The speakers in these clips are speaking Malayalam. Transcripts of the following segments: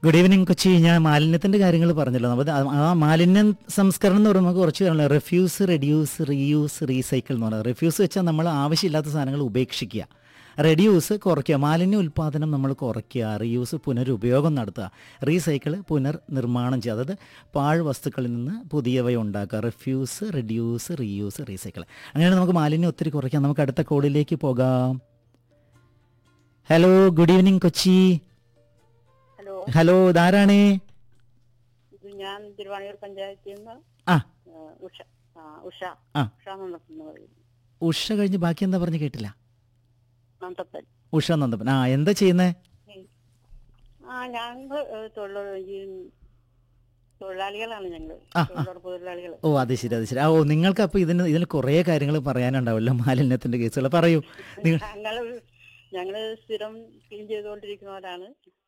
Good evening Kochi. ഞാൻ മാലിന്യത്തിന്റെ കാര്യങ്ങൾ പറഞ്ഞല്ലോ. അപ്പോൾ ആ മാലിന്യ സംസ്കരണം എന്ന് പറയുമ്പോൾ കുറച്ച് കാര്യങ്ങൾ റെഫ്യൂസ്, റെഡ്യൂസ്, റീയൂസ്, റീസൈക്കിൾ എന്ന് പറയുന്നത്. റെഫ്യൂസ് വെച്ചാൽ നമ്മൾ ആവശ്യമില്ലാത്ത സാധനങ്ങൾ ഉപേക്ഷിക്കുക. റെഡ്യൂസ് കുറയ്ക്കുക, മാലിന്യ ഉൽപ്പാദനം നമ്മൾ കുറയ്ക്കുക. റീയൂസ് പുനരുപയോഗം നടത്തുക. റീസൈക്കിൾ പുനർനിർമ്മാണം ചെയ്യുക, അതായത് പാഴ് വസ്തുക്കളിൽ നിന്ന് പുതിയവ ഉണ്ടാക്കുക. Refuse, reduce, reuse, recycle. അങ്ങനെ നമുക്ക് മാലിന്യം ഒത്തിരി കുറയ്ക്കാം. നമുക്ക് അടുത്ത കോഡിലേക്ക് പോകാം. Hello, good evening Kochi. Hello, ഇതാരാണ്? ഞാൻ തിരുവാണിയൂർ പഞ്ചായത്തിൽ നിന്ന് ആ ഉഷ ഉഷ ആ ഉഷ നന്ദപ്പൻ പറയുന്നു. ഉഷ കഴിഞ്ഞ് ബാക്കി എന്താ പറഞ്ഞു കേട്ടില്ല. നന്ദപ്പൻ. ഉഷ നന്ദപ്പൻ. ആ, എന്താ ചെയ്യുന്നേ? ഞങ്ങൾ തൊഴിലാളികളാണ്. ഞങ്ങൾ തൊഴിലാളികൾ. ഓ, അത് ശരി, അത് ശരി. ഓ, നിങ്ങൾക്ക് അപ്പോൾ ഇതിന് കുറേ കാര്യങ്ങൾ പറയാനുണ്ടാവുമല്ലോ, മാലിന്യത്തിന്റെ കേസുകൾ. പറയൂ. ഞങ്ങള് സ്ഥിരം ക്ലീൻ ചെയ്തുകൊണ്ടിരിക്കുന്നവരാണ്.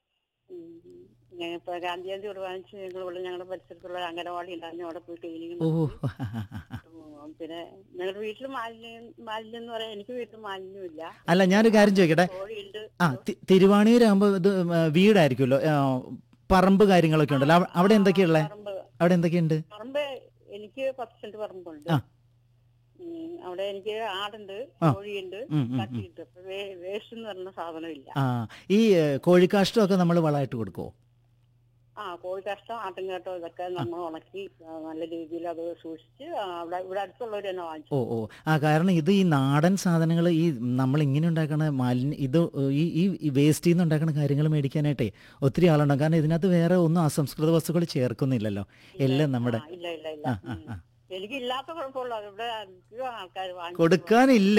ഇപ്പൊ ഗാന്ധി ജയന്തി കുർബാനിച്ച് ഞങ്ങളുടെ പരിസരത്തുള്ള അംഗനവാടി ഉണ്ടായിരുന്നു, അവിടെ പോയി ക്ലീനിങ്. പിന്നെ ഞങ്ങളുടെ വീട്ടിൽ മാലിന്യം എന്ന് പറയാൻ എനിക്ക് വീട്ടിൽ മാലിന്യമില്ല. അല്ല, ഞാനൊരു കാര്യം ചോദിക്കട്ടെ. ആ, തിരുവാണിയൂരാകുമ്പോ ഇത് വീടായിരിക്കുമല്ലോ, പറമ്പ് കാര്യങ്ങളൊക്കെ ഉണ്ടല്ലോ. അവിടെ എന്തൊക്കെയുള്ളത്? അവിടെ എന്തൊക്കെയുണ്ട്? പറമ്പ് എനിക്ക് 10 സെന്റ് പറമ്പുണ്ട്. അവിടെ എനിക്ക് ആടുണ്ട്, കോഴിയുണ്ട്, പട്ടിയുണ്ട്. വേസ്റ്റ് എന്ന് പറഞ്ഞ സാധനമില്ല. ഈ കോഴിക്കാഷ്ടമൊക്കെ നമ്മൾ വളമായിട്ട് കൊടുക്കുമോ? കോഴിക്കാഷ്ടം, ആട്ടിൻകാട്ടോ ഇതൊക്കെ നമ്മൾ ഉണക്കി നല്ല രീതിയിൽ അത് സൂക്ഷിച്ച് ഇവിടെ അടുത്തുള്ളവർ തന്നെ വാങ്ങിച്ചു. കാരണം ഇത് ഈ നാടൻ സാധനങ്ങൾ, ഈ നമ്മൾ ഇങ്ങനെ ഉണ്ടാക്കണ മാലിന്യം, ഇത് ഈ വേസ്റ്റിൽ നിന്ന് ഉണ്ടാക്കുന്ന കാര്യങ്ങൾ മേടിക്കാനായിട്ടേ ഒത്തിരി ആളുണ്ടാകും. കാരണം ഇതിനകത്ത് വേറെ ഒന്നും അസംസ്കൃത വസ്തുക്കൾ ചേർക്കുന്നില്ലല്ലോ. എല്ലാം നമ്മുടെ എനിക്കില്ലാത്ത കുഴപ്പമുള്ളൂ. ഇവിടെ ആൾക്കാർ കൊടുക്കാനില്ല.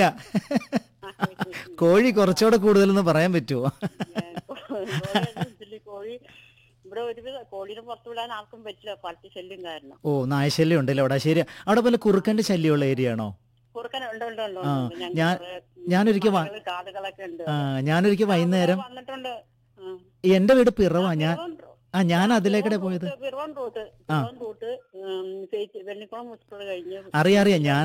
കോഴി കുറച്ചുകൂടെ കൂടുതലെന്ന് പറയാൻ പറ്റുമോ? കോഴി ഇവിടെ ഒരുവിധ കോഴിനെ പുറത്തു വിടാൻ ആർക്കും പറ്റില്ല, പട്ടി ശല്യം കാരണം. ഓ, നായശല്യം ഉണ്ടല്ലോ അവിടെ. ശരി. അവിടെ പോലെ കുറുക്കന്റെ ശല്യമുള്ള ഏരിയ ആണോ? ഞാനൊരിക്കൽ വൈകുന്നേരം, എന്റെ വീട് പിറവാ. ഞാൻ അതിലേക്കടെ പോയത്. അറിയാം.